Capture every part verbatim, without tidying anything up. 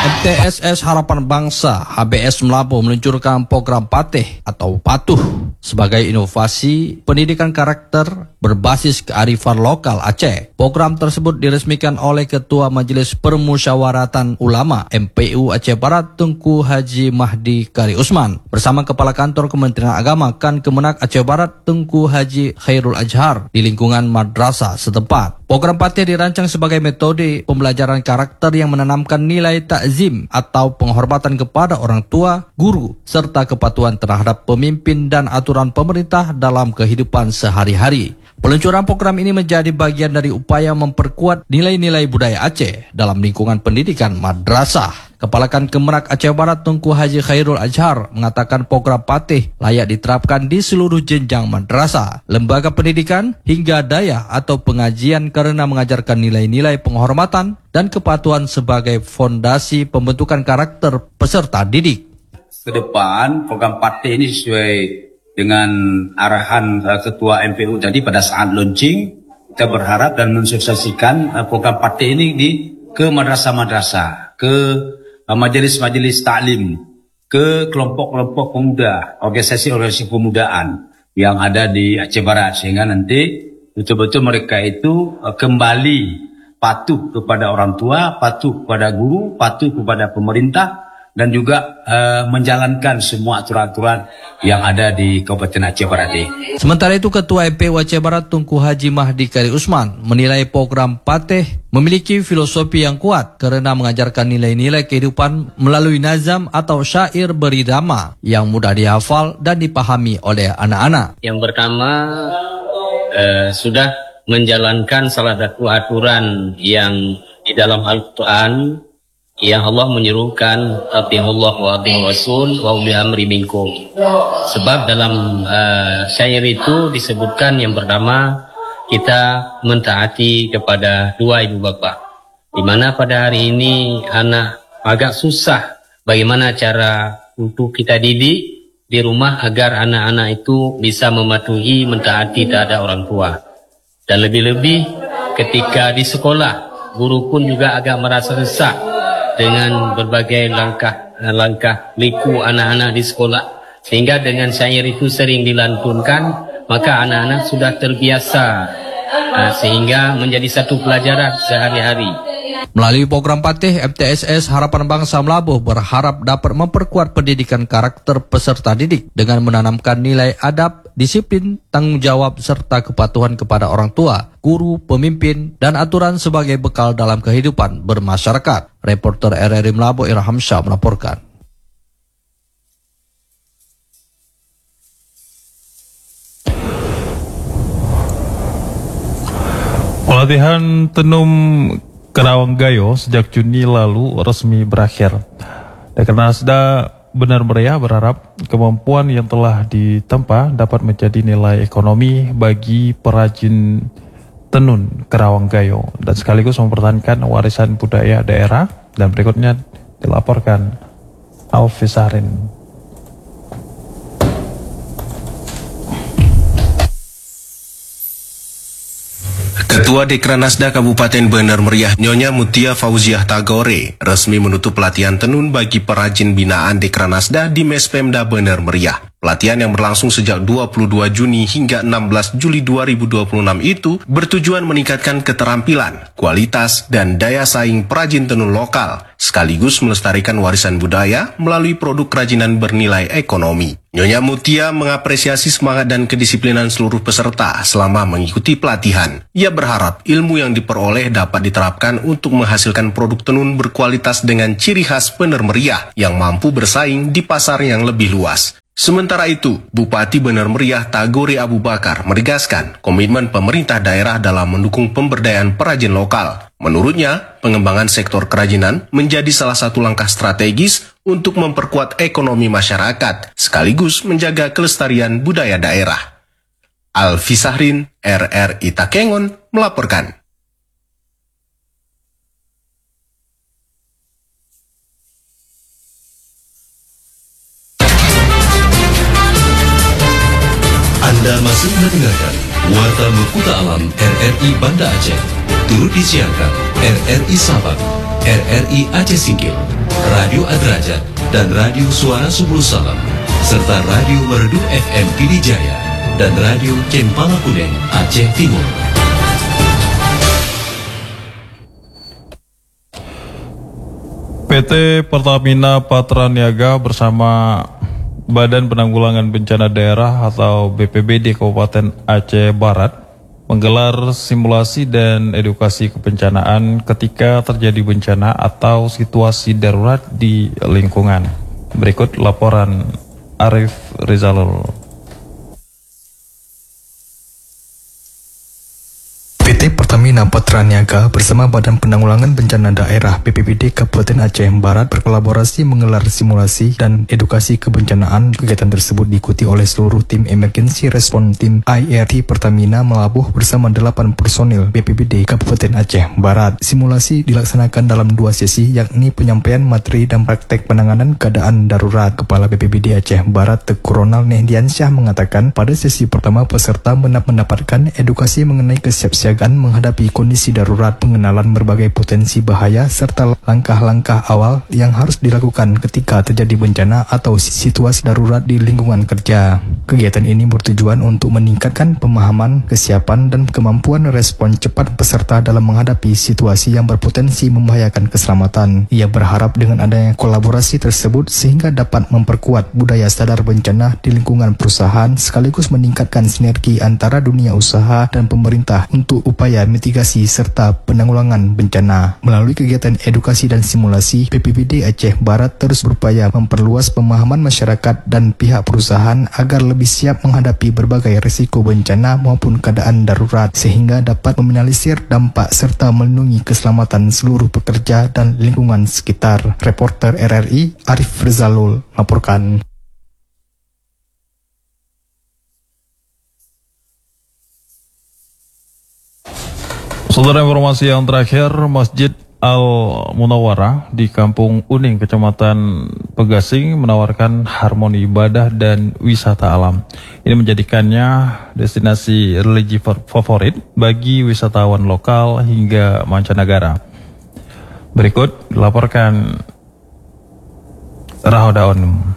M T S S Harapan Bangsa H B S Melabu meluncurkan program Patih atau Patuh sebagai inovasi pendidikan karakter berbasis kearifan lokal Aceh. Program tersebut diresmikan oleh Ketua Majelis Permusyawaratan Ulama M P U Aceh Barat Tunku Haji Mahdi Kari Usman bersama Kepala Kantor Kementerian Agama Kan Kemenak Aceh Barat Tunku Haji Khairul Azhar di lingkungan madrasah setempat. Program Patih dirancang sebagai metode pembelajaran karakter yang menanamkan nilai takzim atau penghormatan kepada orang tua, guru, serta kepatuhan terhadap pemimpin dan aturan pemerintah dalam kehidupan sehari-hari. Peluncuran program ini menjadi bagian dari upaya memperkuat nilai-nilai budaya Aceh dalam lingkungan pendidikan madrasah. Kepala Kan Kemenak Aceh Barat Tunku Haji Khairul Azhar mengatakan program Patih layak diterapkan di seluruh jenjang madrasah, lembaga pendidikan, hingga daya atau pengajian karena mengajarkan nilai-nilai penghormatan dan kepatuhan sebagai fondasi pembentukan karakter peserta didik. Ke depan program Patih ini sesuai dengan arahan Ketua M P U tadi pada saat launching, kita berharap dan mensosialisasikan program Patih ini di ke madrasah-madrasah, ke majelis-majelis taklim, ke kelompok-kelompok pemuda, organisasi-organisasi pemudaan yang ada di Aceh Barat, sehingga nanti betul-betul mereka itu kembali patuh kepada orang tua, patuh kepada guru, patuh kepada pemerintah, dan juga uh, menjalankan semua aturan-aturan yang ada di Kabupaten Aceh Barat ini. Sementara itu, Ketua M P U Aceh Barat Tunku Haji Mahdi Kari Usman menilai program Patih memiliki filosofi yang kuat karena mengajarkan nilai-nilai kehidupan melalui nazam atau syair berirama yang mudah dihafal dan dipahami oleh anak-anak. Yang pertama, uh, sudah menjalankan salah satu aturan yang di dalam Al-Quran yang Allah menyerukan atiullah wa atiur rasul wa uli amri minkum. Sebab dalam uh, syair itu disebutkan yang pertama, kita mentaati kepada dua ibu bapa. Di mana pada hari ini anak agak susah bagaimana cara untuk kita didik di rumah agar anak-anak itu bisa mematuhi mentaati terhadap orang tua. Dan lebih-lebih ketika di sekolah, guru pun juga agak merasa resah dengan berbagai langkah-langkah liku anak-anak di sekolah, sehingga dengan syair itu sering dilantunkan, maka anak-anak sudah terbiasa, nah, sehingga menjadi satu pelajaran sehari-hari. Melalui program Patih, M T S S Harapan Bangsa Melabuh berharap dapat memperkuat pendidikan karakter peserta didik dengan menanamkan nilai adab, disiplin, tanggung jawab, serta kepatuhan kepada orang tua, guru, pemimpin, dan aturan sebagai bekal dalam kehidupan bermasyarakat. Reporter R R I Melabuh Irham Syah melaporkan. Pelatihan tenun Kerawang Gayo sejak Juni lalu resmi berakhir. Dekranasda Benar Meriah berharap kemampuan yang telah ditempa dapat menjadi nilai ekonomi bagi perajin tenun Kerawang Gayo dan sekaligus mempertahankan warisan budaya daerah. Dan berikutnya dilaporkan Alfi Sahrin. Ketua Dekranasda Kabupaten Benar Meriah Nyonya Mutia Fauziah Tagore resmi menutup pelatihan tenun bagi perajin binaan Dekranasda di Mespemda Benar Meriah. Pelatihan yang berlangsung sejak dua puluh dua Juni hingga enam belas Juli dua ribu dua puluh enam itu bertujuan meningkatkan keterampilan, kualitas, dan daya saing perajin tenun lokal, sekaligus melestarikan warisan budaya melalui produk kerajinan bernilai ekonomi. Nyonya Mutia mengapresiasi semangat dan kedisiplinan seluruh peserta selama mengikuti pelatihan. Ia berharap ilmu yang diperoleh dapat diterapkan untuk menghasilkan produk tenun berkualitas dengan ciri khas Benar Meriah yang mampu bersaing di pasar yang lebih luas. Sementara itu, Bupati Benar Meriah Tagore Abu Bakar menegaskan komitmen pemerintah daerah dalam mendukung pemberdayaan perajin lokal. Menurutnya, pengembangan sektor kerajinan menjadi salah satu langkah strategis untuk memperkuat ekonomi masyarakat, sekaligus menjaga kelestarian budaya daerah. Alfi Sahrin, R R I Takengon, melaporkan. Anda masih mendengarkan Warta Mekuta Alam R R I Banda Aceh. Turut disiarkan R R I Sabang, R R I Aceh Singkil, Radio Adrajat dan Radio Suara Subul Salam, serta Radio Merdu F M Pidijaya dan Radio Cempala Kuning Aceh Timur. P T Pertamina Patraniaga bersama Badan Penanggulangan Bencana Daerah atau B P B D Kabupaten Aceh Barat menggelar simulasi dan edukasi kebencanaan ketika terjadi bencana atau situasi darurat di lingkungan. Berikut laporan Arif Rizalul. P T Pertamina Patraniaga bersama Badan Penanggulangan Bencana Daerah B P B D Kabupaten Aceh Barat berkolaborasi menggelar simulasi dan edukasi kebencanaan. Kegiatan tersebut diikuti oleh seluruh tim emergency response tim I R T Pertamina Melabuh bersama delapan personil B P B D Kabupaten Aceh Barat. Simulasi dilaksanakan dalam dua sesi, yakni penyampaian materi dan praktek penanganan keadaan darurat. Kepala B P B D Aceh Barat Teguh Ronald Nehdiansyah mengatakan pada sesi pertama peserta mendapatkan edukasi mengenai kesiapsiagaan menghadapi kondisi darurat, pengenalan berbagai potensi bahaya, serta langkah-langkah awal yang harus dilakukan ketika terjadi bencana atau situasi darurat di lingkungan kerja. Kegiatan ini bertujuan untuk meningkatkan pemahaman, kesiapan, dan kemampuan respon cepat peserta dalam menghadapi situasi yang berpotensi membahayakan keselamatan. Ia berharap dengan adanya kolaborasi tersebut sehingga dapat memperkuat budaya sadar bencana di lingkungan perusahaan sekaligus meningkatkan sinergi antara dunia usaha dan pemerintah untuk upaya mitigasi serta penanggulangan bencana. Melalui kegiatan edukasi dan simulasi, B P B D Aceh Barat terus berupaya memperluas pemahaman masyarakat dan pihak perusahaan agar lebih siap menghadapi berbagai risiko bencana maupun keadaan darurat sehingga dapat meminimalisir dampak serta melindungi keselamatan seluruh pekerja dan lingkungan sekitar. Reporter R R I Arif Rizalul melaporkan. Saudara, informasi yang terakhir, Masjid Al-Munawwarah di Kampung Uning, Kecamatan Pegasing menawarkan harmoni ibadah dan wisata alam. Ini menjadikannya destinasi religi favorit bagi wisatawan lokal hingga mancanegara. Berikut dilaporkan Rahodaon.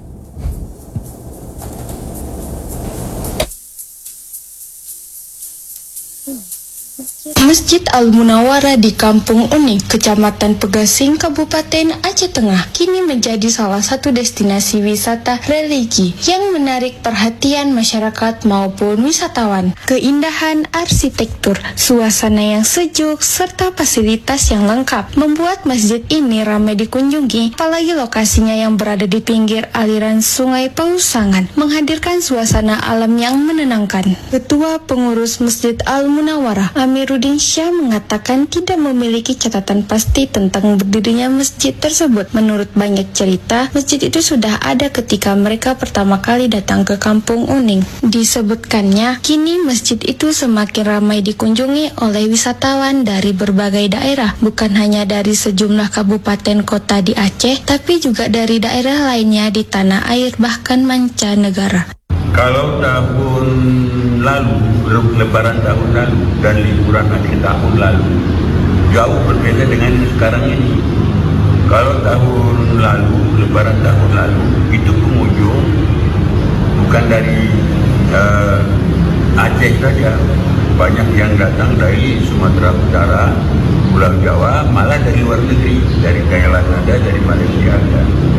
Masjid Al-Munawwarah di Kampung Uning, Kecamatan Pegasing, Kabupaten Aceh Tengah, kini menjadi salah satu destinasi wisata religi yang menarik perhatian masyarakat maupun wisatawan. Keindahan arsitektur, suasana yang sejuk, serta fasilitas yang lengkap membuat masjid ini ramai dikunjungi, apalagi lokasinya yang berada di pinggir aliran Sungai Pausangan, menghadirkan suasana alam yang menenangkan. Ketua Pengurus Masjid Al-Munawwarah, Amiruddin Syah, mengatakan tidak memiliki catatan pasti tentang berdirinya masjid tersebut. Menurut banyak cerita, masjid itu sudah ada ketika mereka pertama kali datang ke Kampung Uning. Disebutkannya, kini masjid itu semakin ramai dikunjungi oleh wisatawan dari berbagai daerah, bukan hanya dari sejumlah kabupaten kota di Aceh, tapi juga dari daerah lainnya di tanah air, bahkan mancanegara. Kalau tahun lalu, lebaran tahun lalu dan liburan akhir tahun lalu, jauh berbeda dengan sekarang ini. Kalau tahun lalu, lebaran tahun lalu, itu pengunjung bukan dari uh, Aceh saja, banyak yang datang dari Sumatera Utara, Pulau Jawa, malah dari luar negeri, dari Thailand ada, dari Malaysia ada.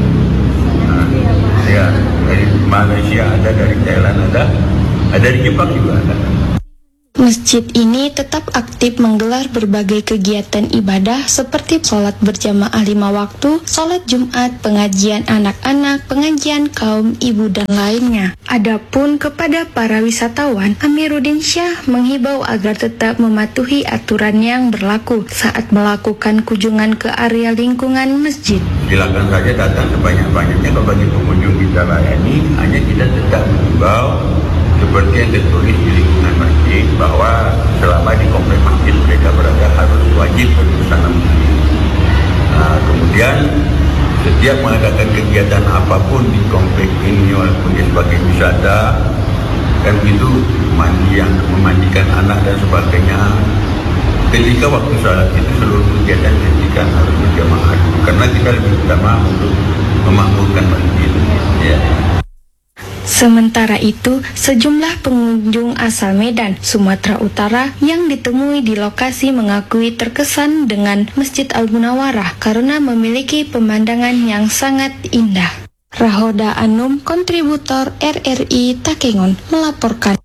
Nah, ya, dari Malaysia ada, dari Thailand ada, ada dari Jepang juga ada. Masjid ini tetap aktif menggelar berbagai kegiatan ibadah seperti sholat berjamaah lima waktu, sholat Jumat, pengajian anak-anak, pengajian kaum ibu dan lainnya. Adapun kepada para wisatawan, Amiruddin Syah menghibau agar tetap mematuhi aturan yang berlaku saat melakukan kunjungan ke area lingkungan masjid. Silakan saja datang sebanyak-banyaknya, bagi pengunjung kita layani, hanya kita tetap menghibau seperti yang tertulis di lingkungan masjid bahwa selama di kompleks masjid mereka berada harus wajib berbusana muslim. Nah, kemudian setiap mengadakan kegiatan apapun di kompleks ini walaupun dia sebagai wisata kan itu mandi yang memandikan anak dan sebagainya. Ketika waktu sholat itu seluruh kegiatan ketika harus berjamaah, bukan karena kita lebih utama untuk memakmurkan masjid. Ya. Sementara itu, sejumlah pengunjung asal Medan, Sumatera Utara yang ditemui di lokasi mengakui terkesan dengan Masjid Al-Munawarah karena memiliki pemandangan yang sangat indah. Rahoda Anum, kontributor R R I Takengon, melaporkan.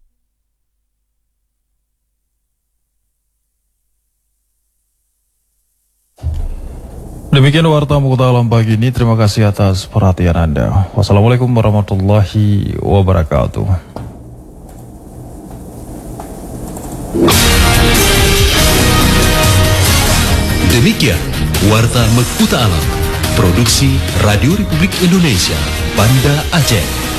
Demikian Warta Mukhtar Alam pagi ini. Terima kasih atas perhatian Anda. Wassalamualaikum warahmatullahi wabarakatuh. Demikian Warta Mukhtar Alam, produksi Radio Republik Indonesia, Banda Aceh.